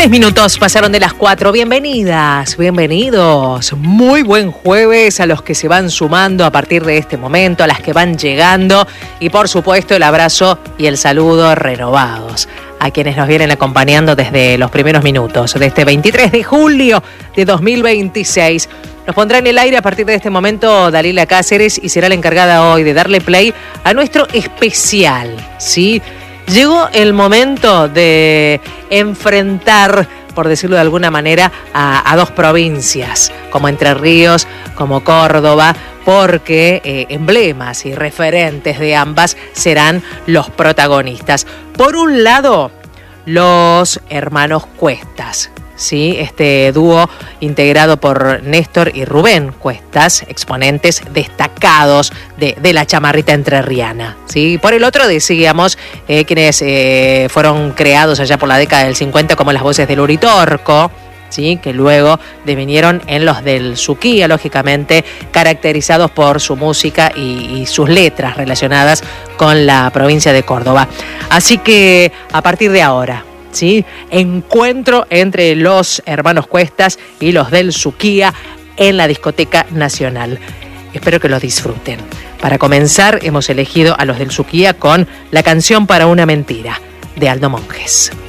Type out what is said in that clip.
3 minutos pasaron de las 4. Bienvenidas, bienvenidos. Muy buen jueves a los que se van sumando a partir de este momento, a las que van llegando y por supuesto el abrazo y el saludo renovados a quienes nos vienen acompañando desde los primeros minutos de este 23 de julio de 2026. Nos pondrá en el aire a partir de este momento Dalila Cáceres y será la encargada hoy de darle play a nuestro especial, ¿sí? Llegó el momento de enfrentar, por decirlo de alguna manera, a dos provincias, como Entre Ríos, como Córdoba, porque emblemas y referentes de ambas serán los protagonistas. Por un lado, los hermanos Cuestas, ¿sí? Este dúo integrado por Néstor y Rubén Cuestas, exponentes destacados de la chamarrita entrerriana, ¿sí? Por el otro decíamos quienes fueron creados allá por la década del 50 como las voces del Uritorco, ¿sí? Que luego devinieron en los del Suquía, lógicamente caracterizados por su música y sus letras relacionadas con la provincia de Córdoba. Así que a partir de ahora, ¿sí? Encuentro entre los hermanos Cuestas y los del Suquía en la Discoteca Nacional. Espero que lo disfruten. Para comenzar, hemos elegido a los del Suquía con La canción para una mentira, de Aldo Monjes.